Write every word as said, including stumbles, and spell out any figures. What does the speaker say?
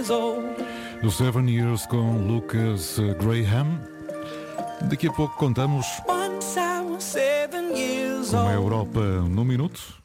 Do Seven Years com Lucas Graham. Daqui a pouco contamos uma Europa no minuto.